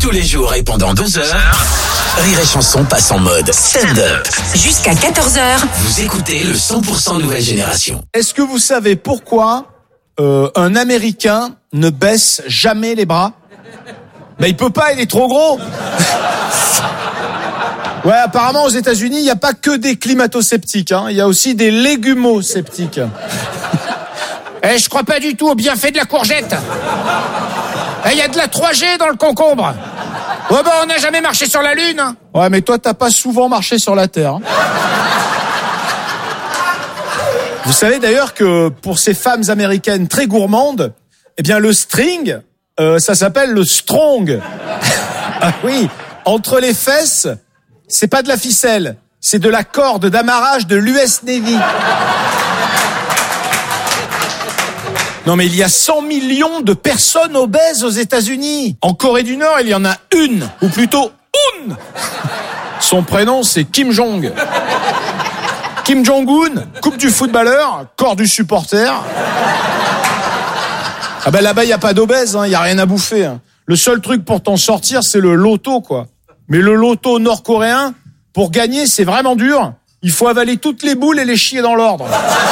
Tous les jours et pendant 2 heures, Rire et Chanson passe en mode stand-up. Jusqu'à 14h. Vous écoutez le 100% nouvelle génération. Est-ce que vous savez pourquoi un Américain ne baisse jamais les bras? Ben il peut pas, il est trop gros. Ouais, apparemment aux États-Unis, il n'y a pas que des climato-sceptiques, hein. Il y a aussi des légumo-sceptiques. Je crois pas du tout au bienfait de la courgette. Il y a de la 3G dans le concombre. Ouais, on n'a jamais marché sur la Lune. Ouais, mais toi, t'as pas souvent marché sur la Terre, hein. Vous savez d'ailleurs que pour ces femmes américaines très gourmandes, eh bien le string, ça s'appelle le strong. Ah oui, entre les fesses, c'est pas de la ficelle, c'est de la corde d'amarrage de l'US Navy. Non mais il y a 100 millions de personnes obèses aux États-Unis. En Corée du Nord, il y en a une, ou plutôt une. Son prénom, c'est Kim Jong. Kim Jong-un, coupe du footballeur, corps du supporter. Ah ben là-bas, il n'y a pas d'obèse, il n'y a rien à bouffer. Le seul truc pour t'en sortir, c'est le loto, quoi. Mais le loto nord-coréen, pour gagner, c'est vraiment dur. Il faut avaler toutes les boules et les chier dans l'ordre.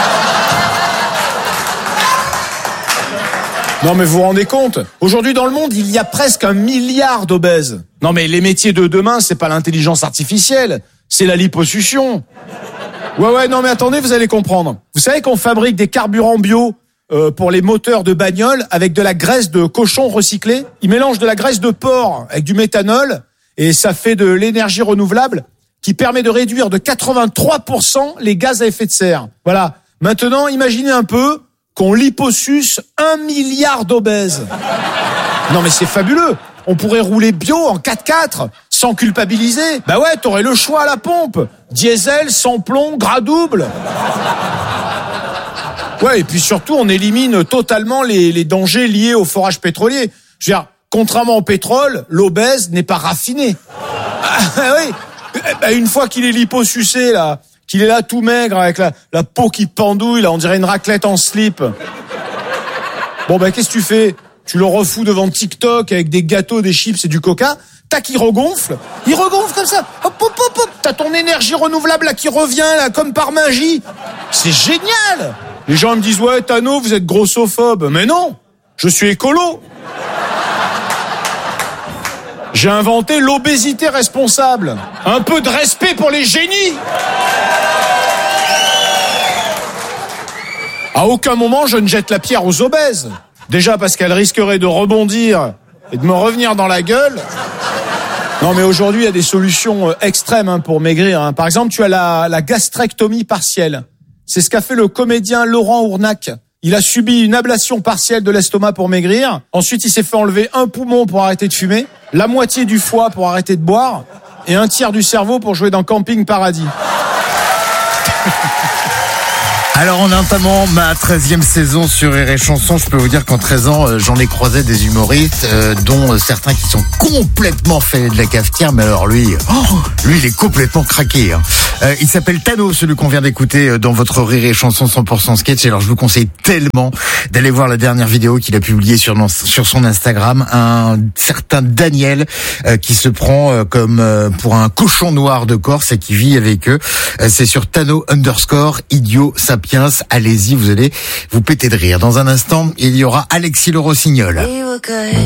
Non mais vous vous rendez compte? Aujourd'hui dans le monde, il y a presque 1 milliard d'obèses. Non mais les métiers de demain, c'est pas l'intelligence artificielle, c'est la liposuction. Ouais, non mais attendez, vous allez comprendre. Vous savez qu'on fabrique des carburants bio pour les moteurs de bagnole avec de la graisse de cochon recyclée. Ils mélangent de la graisse de porc avec du méthanol et ça fait de l'énergie renouvelable qui permet de réduire de 83% les gaz à effet de serre. Voilà. Maintenant, imaginez un peu qu'on liposuce 1 milliard d'obèses. Non mais c'est fabuleux. On pourrait rouler bio en 4x4 sans culpabiliser. Bah ouais, t'aurais le choix à la pompe. Diesel, sans plomb, gras double. Ouais, et puis surtout, on élimine totalement les dangers liés au forage pétrolier. Je veux dire, contrairement au pétrole, l'obèse n'est pas raffiné. Ah oui. Bah, une fois qu'il est liposucé, là, qu'il est là tout maigre avec la peau qui pendouille, là, on dirait une raclette en slip. Bon, ben, qu'est-ce que tu fais? Tu le refous devant TikTok avec des gâteaux, des chips et du coca. Tac, il regonfle comme ça. Hop, hop, hop, hop. T'as ton énergie renouvelable, là, qui revient, là, comme par magie. C'est génial! Les gens me disent, ouais, Tano, vous êtes grossophobe. Mais non! Je suis écolo. J'ai inventé l'obésité responsable. Un peu de respect pour les génies. À aucun moment, je ne jette la pierre aux obèses. Déjà parce qu'elles risqueraient de rebondir et de me revenir dans la gueule. Non, mais aujourd'hui, il y a des solutions extrêmes pour maigrir. Par exemple, tu as la gastrectomie partielle. C'est ce qu'a fait le comédien Laurent Ournac. Il a subi une ablation partielle de l'estomac pour maigrir. Ensuite, il s'est fait enlever un poumon pour arrêter de fumer, la moitié du foie pour arrêter de boire et un tiers du cerveau pour jouer dans Camping Paradis. Alors en entamant ma 13e saison sur Rire et Chanson, je peux vous dire qu'en 13 ans, j'en ai croisé des humoristes, dont certains qui sont complètement faits de la cafetière, mais alors lui, il est complètement craqué. Il s'appelle Tano, celui qu'on vient d'écouter dans votre Rire et Chanson 100% sketch. Et alors je vous conseille tellement d'aller voir la dernière vidéo qu'il a publiée sur son Instagram, un certain Daniel qui se prend comme pour un cochon noir de Corse et qui vit avec eux. C'est sur Tano_idiot sapiens. Allez-y, vous allez vous péter de rire. Dans un instant, il y aura Alexis Le Rossignol.